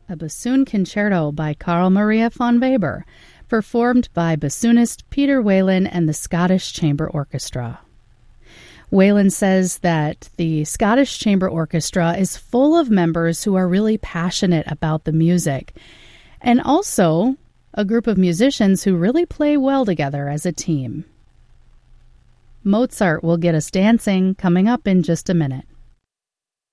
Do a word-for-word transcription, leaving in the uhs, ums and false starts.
a bassoon concerto by Carl Maria von Weber, performed by bassoonist Peter Whalen and the Scottish Chamber Orchestra. Whalen says that the Scottish Chamber Orchestra is full of members who are really passionate about the music, and also a group of musicians who really play well together as a team. Mozart will get us dancing coming up in just a minute.